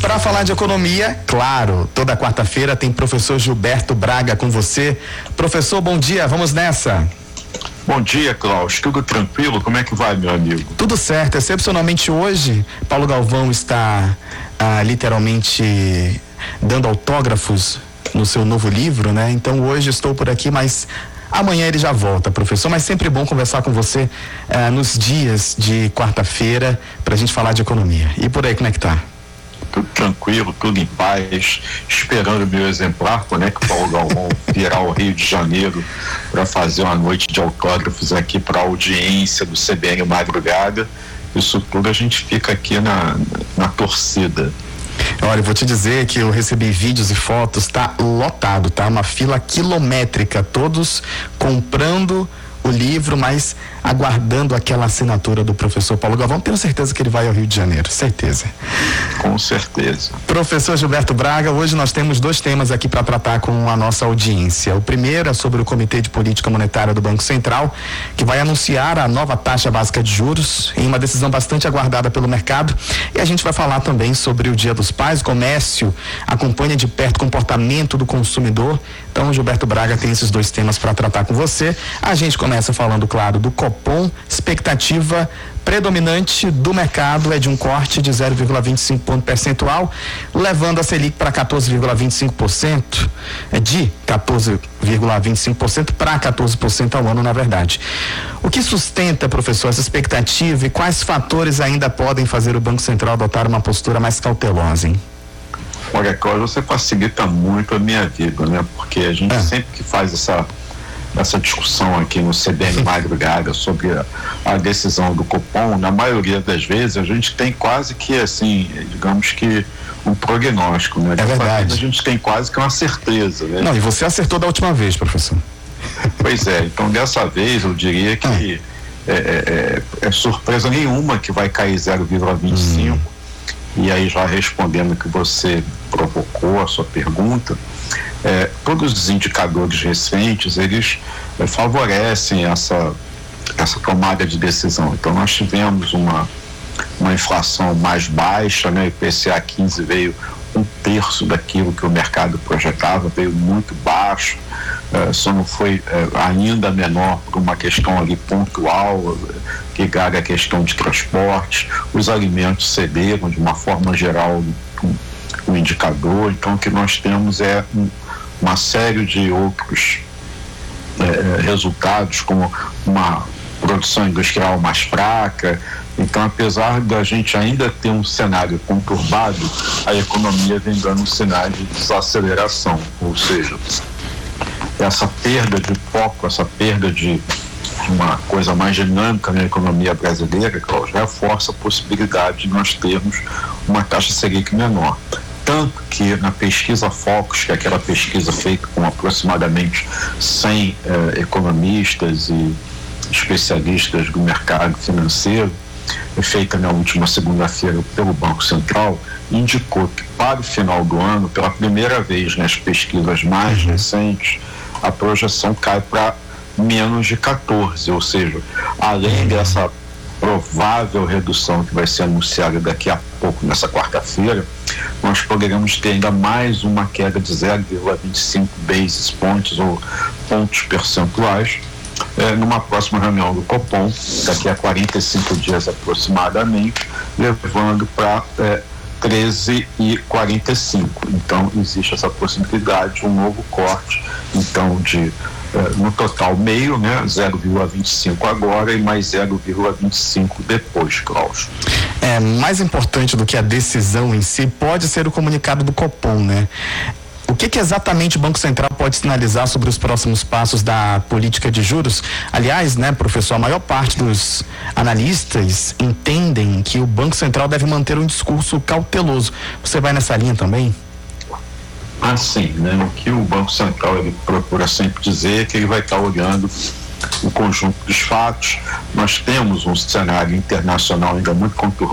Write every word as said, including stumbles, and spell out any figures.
Para falar de economia, claro, toda quarta-feira tem professor Gilberto Braga com você. Professor, bom dia, vamos nessa. Bom dia, Cláudio. Tudo tranquilo? Como é que vai, meu amigo? Tudo certo. Excepcionalmente hoje, Paulo Galvão está ah, literalmente dando autógrafos no seu novo livro, né? Então hoje estou por aqui, mas amanhã ele já volta, professor. Mas sempre bom conversar com você ah, nos dias de quarta-feira para a gente falar de economia. E por aí, como é que tá? Tudo tranquilo, tudo em paz, esperando o meu exemplar, quando é que o Paulo Galvão virá ao Rio de Janeiro para fazer uma noite de autógrafos aqui para a audiência do C B N Madrugada. Isso tudo a gente fica aqui na, na torcida. Olha, eu vou te dizer que eu recebi vídeos e fotos, tá lotado, tá? Uma fila quilométrica, todos comprando o livro, mas aguardando aquela assinatura do professor Paulo Galvão. Tenho certeza que ele vai ao Rio de Janeiro, certeza. Com certeza. Professor Gilberto Braga, hoje nós temos dois temas aqui para tratar com a nossa audiência. O primeiro é sobre o Comitê de Política Monetária do Banco Central, que vai anunciar a nova taxa básica de juros em uma decisão bastante aguardada pelo mercado. E a gente vai falar também sobre o Dia dos Pais. O comércio acompanha de perto o comportamento do consumidor. Então, o Gilberto Braga tem esses dois temas para tratar com você. A gente começa falando, claro, do Copom. Expectativa predominante do mercado é de um corte de zero vírgula vinte e cinco ponto percentual, levando a Selic para quatorze vírgula vinte e cinco por cento, é de quatorze vírgula vinte e cinco por cento para quatorze por cento ao ano, na verdade. O que sustenta, professor, essa expectativa e quais fatores ainda podem fazer o Banco Central adotar uma postura mais cautelosa, hein? Olha, Cláudio, você facilita muito a minha vida, né? Porque a gente é. sempre que faz essa essa discussão aqui no C B N Madrugada sobre a, a decisão do Copom, na maioria das vezes a gente tem quase que assim, digamos que um prognóstico, né? É verdade. A gente tem quase que uma certeza, né? Não, e você acertou da última vez, professor. Pois é, então dessa vez eu diria que ah. é, é, é surpresa nenhuma que vai cair zero vírgula vinte e cinco. Hum. E aí, já respondendo o que você provocou, a sua pergunta, É, todos os indicadores recentes, eles é, favorecem essa, essa tomada de decisão. Então, nós tivemos uma, uma inflação mais baixa, né? O I P C A quinze veio um terço daquilo que o mercado projetava, veio muito baixo, é, só não foi é, ainda menor por uma questão ali pontual, que liga a questão de transporte. Os alimentos cederam, de uma forma geral, um, um indicador. Então, o que nós temos é um uma série de outros eh, resultados, como uma produção industrial mais fraca. Então, apesar da gente ainda ter um cenário conturbado, a economia vem dando um sinal de desaceleração, ou seja, essa perda de foco, essa perda de uma coisa mais dinâmica na economia brasileira, Cláudio, reforça a possibilidade de nós termos uma taxa Selic menor. Tanto que na pesquisa Focus, que é aquela pesquisa feita com aproximadamente cem eh, economistas e especialistas do mercado financeiro, feita na última segunda-feira pelo Banco Central, indicou que para o final do ano, pela primeira vez nas pesquisas mais recentes, a projeção cai para menos de quatorze, ou seja, além dessa provável redução que vai ser anunciada daqui a pouco, nessa quarta-feira, nós poderemos ter ainda mais uma queda de zero vírgula vinte e cinco basis points ou pontos percentuais eh, numa próxima reunião do Copom, daqui a quarenta e cinco dias aproximadamente, levando para eh, treze vírgula quarenta e cinco. Então, existe essa possibilidade de um novo corte, então, de no total meio, né, zero vírgula vinte e cinco agora e mais zero vírgula vinte e cinco depois, Cláudio. É, mais importante do que a decisão em si pode ser o comunicado do Copom, né? O que, que exatamente o Banco Central pode sinalizar sobre os próximos passos da política de juros? Aliás, né, professor, a maior parte dos analistas entendem que o Banco Central deve manter um discurso cauteloso. Você vai nessa linha também? Assim, né? O que o Banco Central ele procura sempre dizer é que ele vai estar olhando o conjunto dos fatos. Nós temos um cenário internacional ainda muito conturbado.